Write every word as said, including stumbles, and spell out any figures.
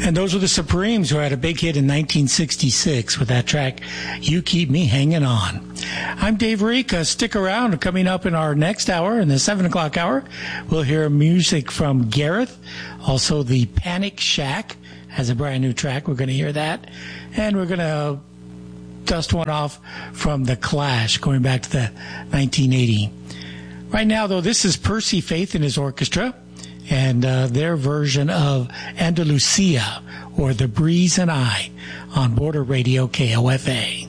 And those were the Supremes, who had a big hit in nineteen sixty-six with that track, You Keep Me Hanging On. I'm Dave Rica. Stick around. Coming up in our next hour, in the seven o'clock hour, we'll hear music from Gareth. Also, the Panic Shack has a brand new track. We're going to hear that. And we're going to dust one off from The Clash, going back to the nineteen eighty. Right now, though, this is Percy Faith and his orchestra, and uh, their version of Andalusia, or The Breeze and I, on Border Radio K O F A.